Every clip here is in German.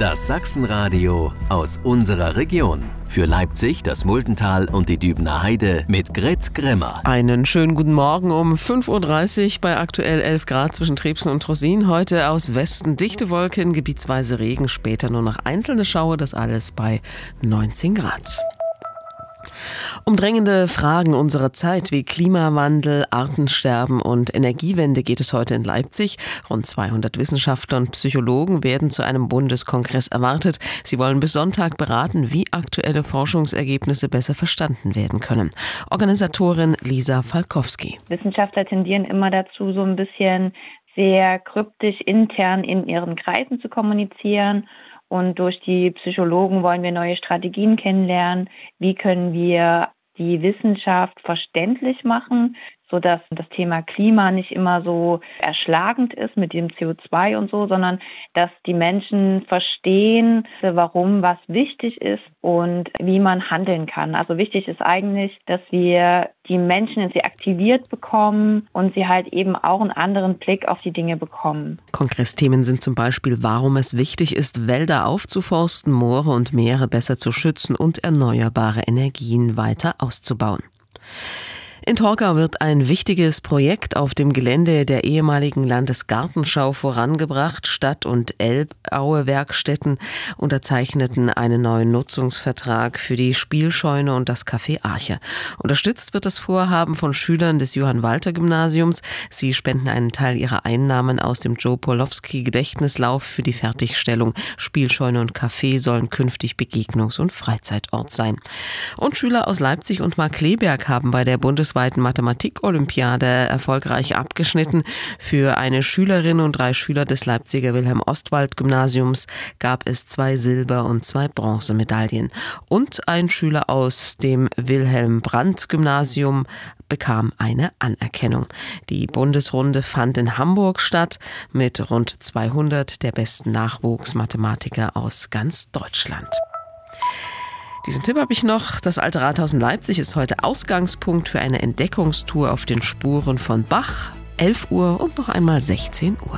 Das Sachsenradio aus unserer Region. Für Leipzig, das Muldental und die Dübener Heide mit Grit Grimmer. Einen schönen guten Morgen um 5.30 Uhr bei aktuell 11 Grad zwischen Trebsen und Trossin. Heute aus Westen dichte Wolken, gebietsweise Regen, später nur noch einzelne Schauer, das alles bei 19 Grad. Um drängende Fragen unserer Zeit wie Klimawandel, Artensterben und Energiewende geht es heute in Leipzig. Rund 200 Wissenschaftler und Psychologen werden zu einem Bundeskongress erwartet. Sie wollen bis Sonntag beraten, wie aktuelle Forschungsergebnisse besser verstanden werden können. Organisatorin Lisa Falkowski. Wissenschaftler tendieren immer dazu, so ein bisschen sehr kryptisch intern in ihren Kreisen zu kommunizieren. Und durch die Psychologen wollen wir neue Strategien kennenlernen. Wie können wir die Wissenschaft verständlich machen, sodass das Thema Klima nicht immer so erschlagend ist mit dem CO2 und so, sondern dass die Menschen verstehen, warum was wichtig ist und wie man handeln kann. Also wichtig ist eigentlich, dass wir die Menschen sie aktiviert bekommen und sie halt eben auch einen anderen Blick auf die Dinge bekommen. Kongressthemen sind zum Beispiel, warum es wichtig ist, Wälder aufzuforsten, Moore und Meere besser zu schützen und erneuerbare Energien weiter auszubauen. In Torgau wird ein wichtiges Projekt auf dem Gelände der ehemaligen Landesgartenschau vorangebracht. Stadt- und Elbaue-Werkstätten unterzeichneten einen neuen Nutzungsvertrag für die Spielscheune und das Café Arche. Unterstützt wird das Vorhaben von Schülern des Johann-Walter-Gymnasiums. Sie spenden einen Teil ihrer Einnahmen aus dem Joe-Polowski-Gedächtnislauf für die Fertigstellung. Spielscheune und Café sollen künftig Begegnungs- und Freizeitort sein. Und Schüler aus Leipzig und Markkleeberg haben bei der bundesweiten Mathematik-Olympiade erfolgreich abgeschnitten. Für eine Schülerin und 3 Schüler des Leipziger Wilhelm-Ostwald-Gymnasiums gab es 2 Silber- und 2 Bronzemedaillen. Und ein Schüler aus dem Wilhelm-Brandt-Gymnasium bekam eine Anerkennung. Die Bundesrunde fand in Hamburg statt mit rund 200 der besten Nachwuchsmathematiker aus ganz Deutschland. Diesen Tipp habe ich noch. Das Alte Rathaus in Leipzig ist heute Ausgangspunkt für eine Entdeckungstour auf den Spuren von Bach. 11 Uhr und noch einmal 16 Uhr.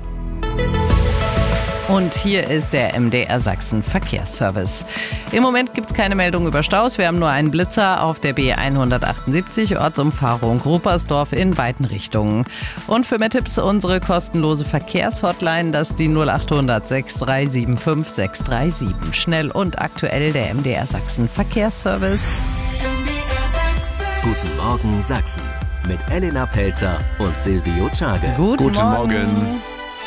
Und hier ist der MDR Sachsen Verkehrsservice. Im Moment gibt es keine Meldung über Staus. Wir haben nur einen Blitzer auf der B178, Ortsumfahrung Ruppersdorf in beiden Richtungen. Und für mehr Tipps unsere kostenlose Verkehrshotline, das ist die 0800 6375 637. Schnell und aktuell der MDR Sachsen Verkehrsservice. Guten Morgen Sachsen mit Elena Pelzer und Silvio Czage. Guten Morgen.